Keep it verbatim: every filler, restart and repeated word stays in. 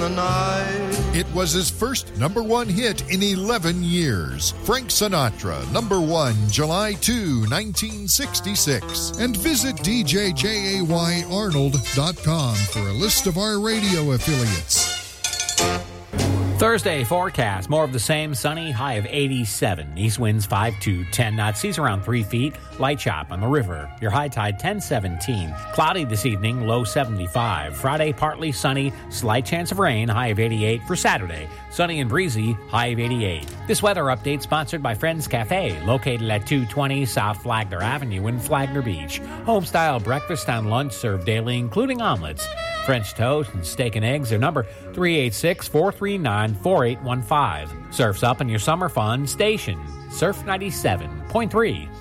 It was his first number one hit in eleven years. Frank Sinatra, number one, July second, nineteen sixty-six. And visit d j jay arnold dot com for a list of our radio affiliates. Thursday forecast, more of the same, sunny, high of eighty-seven. East winds five to ten knots, seas around three feet, light chop on the river. Your high tide ten seventeen. Cloudy this evening, low seventy-five. Friday, partly sunny, slight chance of rain, high of eighty-eight. For Saturday, sunny and breezy, high of eighty-eight. This weather update sponsored by Friends Cafe, located at two twenty South Flagler Avenue in Flagler Beach. Home-style breakfast and lunch served daily, including omelets, French toast, and steak and eggs. Their number, three eight six, four three nine, four eight one five. Surf's up in your summer fun station. Surf ninety-seven point three.